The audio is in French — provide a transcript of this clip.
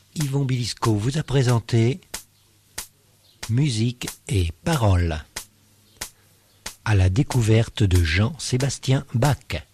Yvon Bilisco vous a présenté Musique et paroles à la découverte de Jean-Sébastien Bach.